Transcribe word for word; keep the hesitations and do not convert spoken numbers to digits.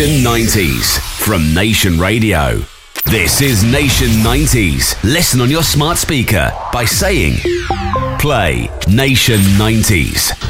Nation nineties from Nation Radio. This is Nation nineties. Listen on your smart speaker by saying, play Nation nineties.